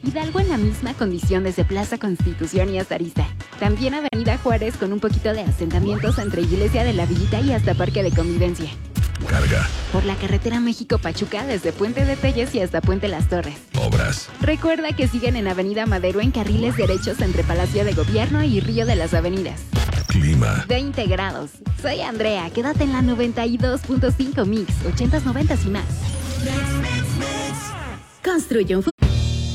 Hidalgo en la misma condición desde Plaza Constitución y hasta Arista. También Avenida Juárez con un poquito de asentamientos entre Iglesia de la Villita y hasta Parque de Convivencia. Carga. Por la carretera México-Pachuca desde Puente de Telles y hasta Puente Las Torres. Obras. Recuerda que siguen en Avenida Madero en carriles derechos entre Palacio de Gobierno y Río de las Avenidas. Clima. 20 grados. Soy Andrea, quédate en la 92.5 Mix, 80s, 90s y más. Construye un futuro.